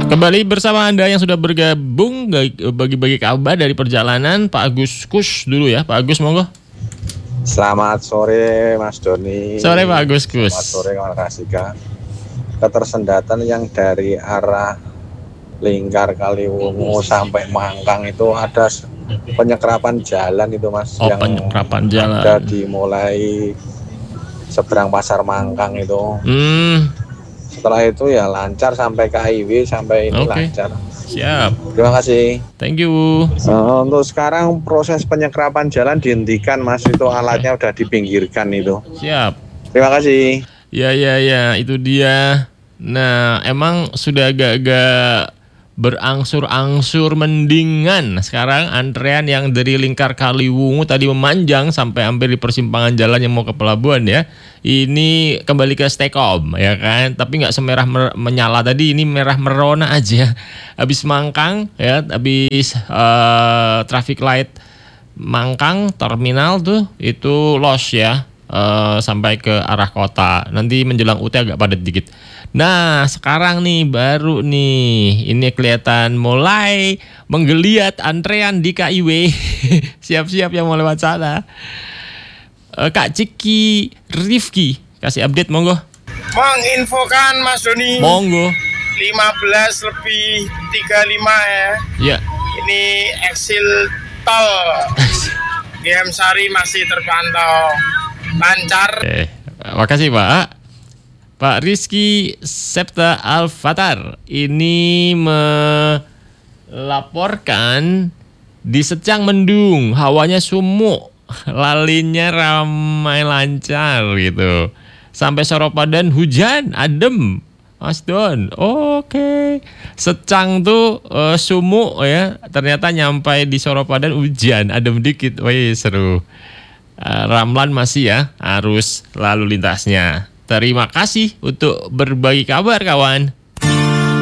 Kembali bersama Anda yang sudah bergabung bagi-bagi kabar dari perjalanan. Pak Agus Kus dulu ya, Pak Agus monggo. Selamat sore Mas Doni. Sore Pak Agus Kus. Selamat sore kawan Rasika. Ketersendatan yang dari arah Lingkar Kaliwungu sampai Mangkang itu ada penyekrapan jalan itu Mas. Oh, yang penyekrapan jalan. Ada dimulai seberang Pasar Mangkang itu. Setelah itu ya lancar sampai KIW sampai ini lancar. Siap. Terima kasih. Thank you. Untuk sekarang proses penyekrapan jalan dihentikan Mas, itu alatnya udah dipinggirkan itu. Siap. Terima kasih. Ya itu dia. Nah emang sudah agak-agak berangsur-angsur mendingan. Sekarang antrean yang dari Lingkar Kaliwungu tadi memanjang sampai hampir di persimpangan jalan yang mau ke pelabuhan ya. Ini kembali ke Stekom ya kan. Tapi nggak semerah menyala tadi, ini merah merona aja. Habis Mangkang ya, habis traffic light Mangkang terminal tuh itu loss ya. Sampai ke arah kota. Nanti menjelang UT agak padat dikit. Nah sekarang nih baru nih ini kelihatan mulai menggeliat antrean di KIW. Siap-siap yang mau lewat sana. Kak Ciki Rifki kasih update monggo. Menginfokan Mas Doni. Monggo. 15:35 ya. Ya. Ini eksil tol GM Sari masih terpantau lancar. Makasih Pak. Pak Rizky Septa Al-Fatar ini melaporkan di Secang mendung, hawanya sumuk, lalinya ramai lancar gitu. Sampai Soropadan hujan, adem. Mas Don, oke. Secang tuh sumuk ya, ternyata nyampai di Soropadan hujan, adem dikit. Wih seru. Ramlan masih ya arus lalu lintasnya. Terima kasih untuk berbagi kabar kawan.